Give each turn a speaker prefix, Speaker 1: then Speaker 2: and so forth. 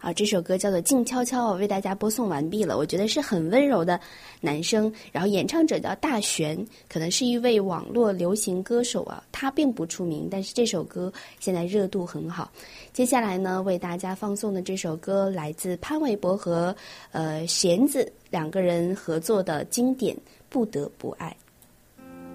Speaker 1: 这首歌叫做《静悄悄》，为大家播送完毕了。我觉得是很温柔的男生，然后演唱者叫大玄，可能是一位网络流行歌手啊，他并不出名，但是这首歌现在热度很好。接下来呢，为大家放送的这首歌来自潘玮柏和弦子两个人合作的经典《不得不爱》。